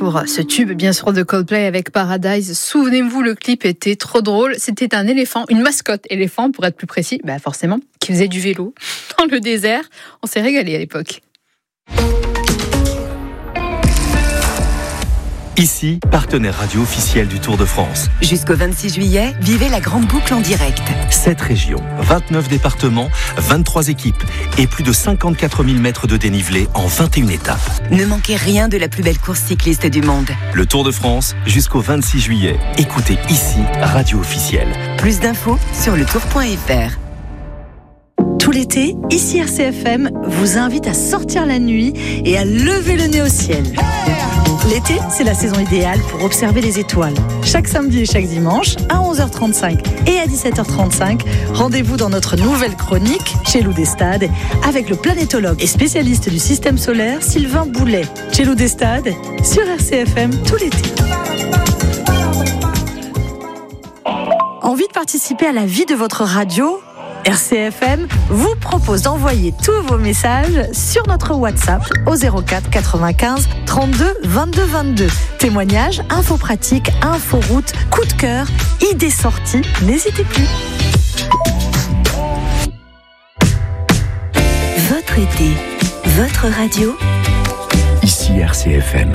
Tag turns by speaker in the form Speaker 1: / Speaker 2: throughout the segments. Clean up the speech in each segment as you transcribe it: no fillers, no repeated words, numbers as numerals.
Speaker 1: pour ce tube, bien sûr, de Coldplay avec Paradise. Souvenez-vous, le clip était trop drôle. C'était un éléphant, une mascotte éléphant, pour être plus précis, forcément, qui faisait du vélo dans le désert. On s'est régalé à l'époque.
Speaker 2: Ici, partenaire radio officiel du Tour de France.
Speaker 3: Jusqu'au 26 juillet, vivez la grande boucle en direct.
Speaker 2: 7 régions, 29 départements, 23 équipes et plus de 54 000 mètres de dénivelé en 21 étapes.
Speaker 3: Ne manquez rien de la plus belle course cycliste du monde.
Speaker 2: Le Tour de France, jusqu'au 26 juillet. Écoutez ici, radio officielle.
Speaker 3: Plus d'infos sur letour.fr.
Speaker 4: Tout l'été, ici RCFM vous invite à sortir la nuit et à lever le nez au ciel. L'été, c'est la saison idéale pour observer les étoiles. Chaque samedi et chaque dimanche, à 11h35 et à 17h35, rendez-vous dans notre nouvelle chronique, Chelou des Stades, avec le planétologue et spécialiste du système solaire, Sylvain Boulet. Chelou des Stades, sur RCFM tout l'été. Envie de participer à la vie de votre radio ? RCFM vous propose d'envoyer tous vos messages sur notre WhatsApp au 04 95 32 22 22. Témoignages, infos pratiques, infos routes, coup de cœur, idées sorties, n'hésitez plus.
Speaker 3: Votre été, votre radio.
Speaker 2: Ici RCFM.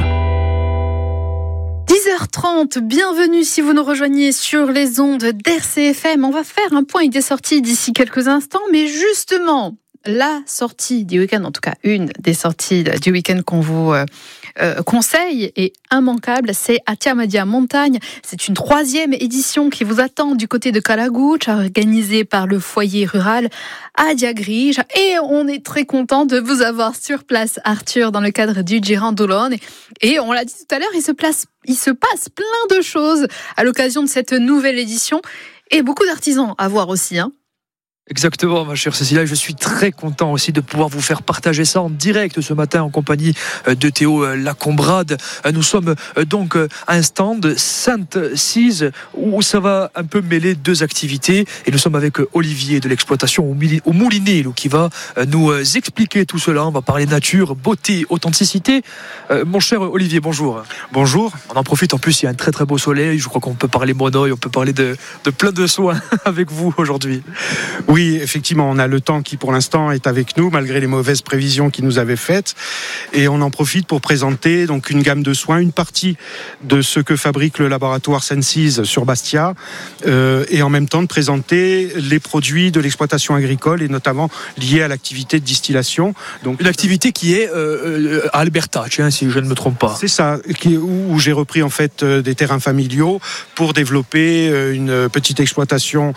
Speaker 1: 10h30, bienvenue si vous nous rejoignez sur les ondes d'RCFM. On va faire un point idées sorties d'ici quelques instants, mais justement, la sortie du week-end, en tout cas une des sorties du week-end qu'on vous conseille est immanquable, c'est Atiamadia Montagne. C'est une 3e édition qui vous attend du côté de Calagouche, organisée par le foyer rural Adiagrige. Et on est très content de vous avoir sur place, Arthur, dans le cadre du Girandolone. Et on l'a dit tout à l'heure, il se passe plein de choses à l'occasion de cette nouvelle édition. Et beaucoup d'artisans à voir aussi, hein.
Speaker 5: Exactement, ma chère Cécilia, je suis très content aussi de pouvoir vous faire partager ça en direct ce matin en compagnie de Théo Lacombrade. Nous sommes donc à un stand Sainte-Cise où ça va un peu mêler deux activités et nous sommes avec Olivier de l'exploitation au Moulinet qui va nous expliquer tout cela. On va parler nature, beauté, authenticité. Mon cher Olivier, bonjour.
Speaker 6: Bonjour.
Speaker 5: On en profite, en plus il y a un très très beau soleil, je crois qu'on peut parler monoï, on peut parler de plein de soins avec vous aujourd'hui.
Speaker 6: Oui, effectivement, on a le temps qui pour l'instant est avec nous malgré les mauvaises prévisions qu'il nous avait faites et on en profite pour présenter donc une gamme de soins, une partie de ce que fabrique le laboratoire Sainte-Cise sur Bastia et en même temps de présenter les produits de l'exploitation agricole et notamment liés à l'activité de distillation. Donc
Speaker 5: une activité qui est à Alberta, si je ne me trompe pas.
Speaker 6: C'est ça, où j'ai repris en fait des terrains familiaux pour développer une petite exploitation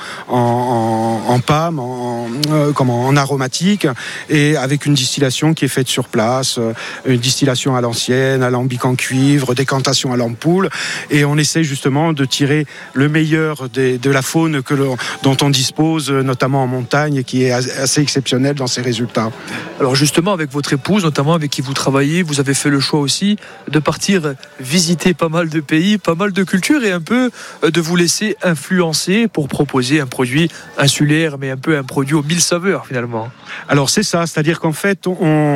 Speaker 6: en PAM, en aromatique et avec une distillation qui est faite sur place, une distillation à l'ancienne, alambic en cuivre, décantation à l'ampoule et on essaie justement de tirer le meilleur de la faune dont on dispose notamment en montagne et qui est assez exceptionnelle dans ses résultats.
Speaker 5: Alors justement avec votre épouse, notamment avec qui vous travaillez, vous avez fait le choix aussi de partir visiter pas mal de pays, pas mal de cultures et un peu de vous laisser influencer pour proposer un produit insulaire mais un peu un produit aux 1000 saveurs finalement.
Speaker 6: Alors c'est ça, c'est-à-dire qu'en fait on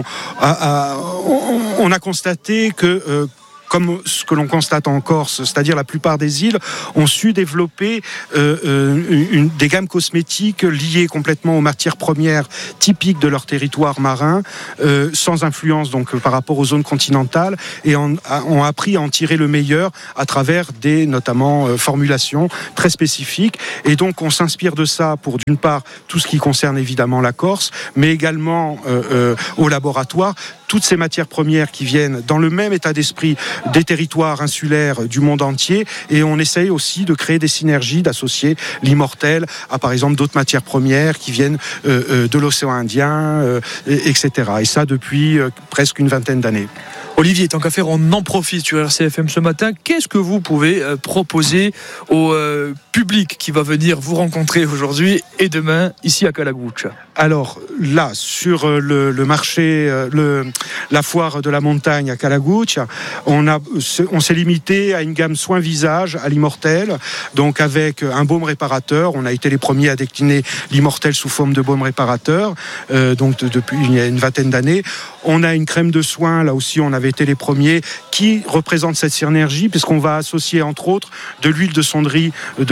Speaker 6: a constaté que comme ce que l'on constate en Corse, c'est-à-dire la plupart des îles ont su développer des gammes cosmétiques liées complètement aux matières premières typiques de leur territoire marin, sans influence donc par rapport aux zones continentales, et ont appris à en tirer le meilleur à travers des notamment formulations très spécifiques. Et donc on s'inspire de ça pour d'une part tout ce qui concerne évidemment la Corse, mais également au laboratoire toutes ces matières premières qui viennent dans le même état d'esprit des territoires insulaires du monde entier, et on essaye aussi de créer des synergies, d'associer l'immortel à par exemple d'autres matières premières qui viennent de l'océan Indien, etc. Et ça depuis presque une vingtaine d'années.
Speaker 5: Olivier, tant qu'à faire, on en profite sur RCFM ce matin. Qu'est-ce que vous pouvez proposer au public qui va venir vous rencontrer aujourd'hui et demain ici à Calagouche?
Speaker 6: Alors là, sur le marché, la foire de la montagne à Calagouche, on s'est limité à une gamme soins visage à l'immortel, donc avec un baume réparateur. On a été les premiers à décliner l'immortel sous forme de baume réparateur, donc depuis il y a une vingtaine d'années. On a une crème de soins, là aussi on avait avait été les premiers, qui représentent cette synergie, puisqu'on va associer entre autres de l'huile de sonderie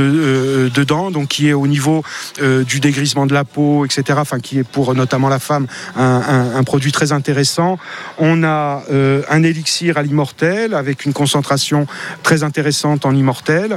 Speaker 6: dedans, donc qui est au niveau du dégrisement de la peau, etc. Enfin, qui est pour notamment la femme un produit très intéressant. On a un élixir à l'immortel avec une concentration très intéressante en immortel,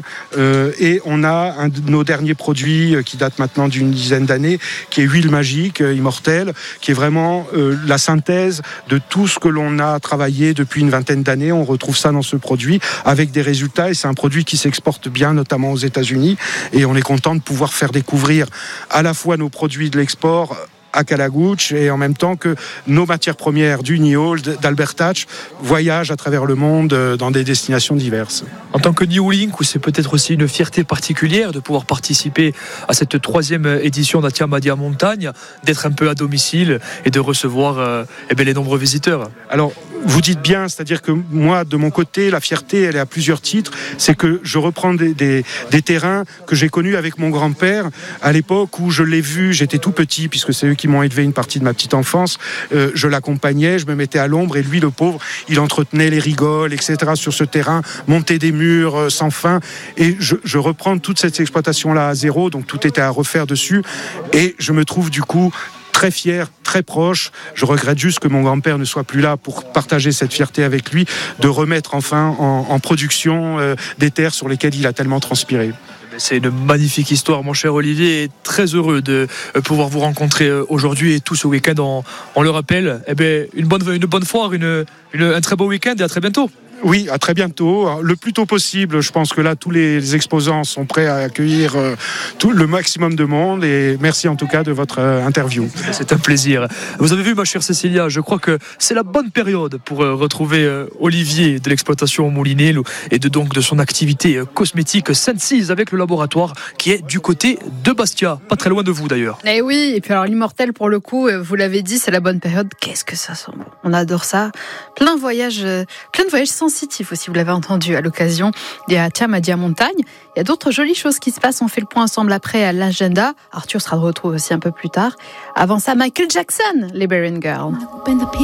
Speaker 6: et on a un de nos derniers produits qui date maintenant d'une dizaine d'années, qui est huile magique immortelle, qui est vraiment la synthèse de tout ce que l'on a travaillé depuis une vingtaine d'années. On retrouve ça dans ce produit avec des résultats, et c'est un produit qui s'exporte bien, notamment aux États-Unis, et on est content de pouvoir faire découvrir à la fois nos produits de l'export à Calagouche, et en même temps que nos matières premières du Niold, d'Albert Hatch, voyagent à travers le monde dans des destinations diverses.
Speaker 5: En tant que New Link, où c'est peut-être aussi une fierté particulière de pouvoir participer à cette 3e édition d'Atia Madia Montagne, d'être un peu à domicile et de recevoir les nombreux visiteurs.
Speaker 6: Alors, vous dites bien, c'est-à-dire que moi, de mon côté, la fierté, elle est à plusieurs titres. C'est que je reprends des terrains que j'ai connus avec mon grand-père à l'époque où je l'ai vu, j'étais tout petit, puisque c'est eux qui m'ont élevé une partie de ma petite enfance. Je l'accompagnais, je me mettais à l'ombre, et lui, le pauvre, il entretenait les rigoles, etc. sur ce terrain, montait des murs sans fin. Et je reprends toute cette exploitation-là à zéro, donc tout était à refaire dessus. Et je me trouve du coup très fier, très proche. Je regrette juste que mon grand-père ne soit plus là pour partager cette fierté avec lui, de remettre enfin en production des terres sur lesquelles il a tellement transpiré.
Speaker 5: C'est une magnifique histoire, mon cher Olivier, et très heureux de pouvoir vous rencontrer aujourd'hui et tout ce week-end. On le rappelle, une bonne foire, un très beau week-end, et à très bientôt.
Speaker 6: Oui, à très bientôt. Le plus tôt possible. Je pense que là, tous les exposants sont prêts à accueillir tout le maximum de monde. Et merci en tout cas de votre interview.
Speaker 5: C'est un plaisir. Vous avez vu, ma chère Cécilia, je crois que c'est la bonne période pour retrouver Olivier de l'exploitation Moulinet et de son activité cosmétique Sensiz avec le laboratoire qui est du côté de Bastia, pas très loin de vous d'ailleurs.
Speaker 1: Et oui, et puis alors l'immortel, pour le coup, vous l'avez dit, c'est la bonne période. Qu'est-ce que ça sent bon. On adore ça. Plein de voyages sensitifs aussi, vous l'avez entendu à l'occasion des Atia Madia Montagne. Il y a d'autres jolies choses qui se passent. On fait le point ensemble après à l'agenda. Arthur sera de retour aussi un peu plus tard. Avant ça, Michael Jackson, Liberian Girl.